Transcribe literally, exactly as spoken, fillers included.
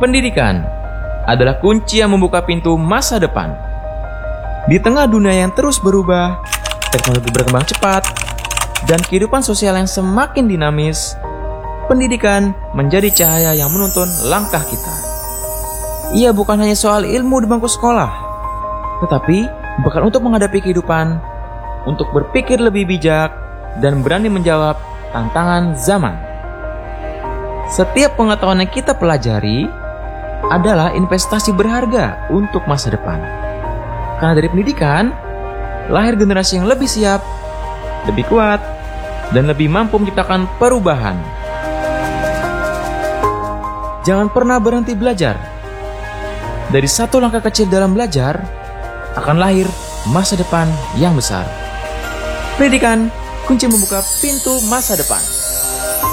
Pendidikan adalah kunci yang membuka pintu masa depan. Di tengah dunia yang terus berubah, teknologi berkembang cepat, dan kehidupan sosial yang semakin dinamis, pendidikan menjadi cahaya yang menuntun langkah kita. Ia bukan hanya soal ilmu di bangku sekolah, tetapi bukan untuk menghadapi kehidupan, untuk berpikir lebih bijak, dan berani menjawab tantangan zaman. Setiap pengetahuan yang kita pelajari adalah investasi berharga untuk masa depan. Karena dari pendidikan, lahir generasi yang lebih siap, lebih kuat, dan lebih mampu menciptakan perubahan. Jangan pernah berhenti belajar. Dari satu langkah kecil dalam belajar, akan lahir masa depan yang besar. Pendidikan, kunci membuka pintu masa depan.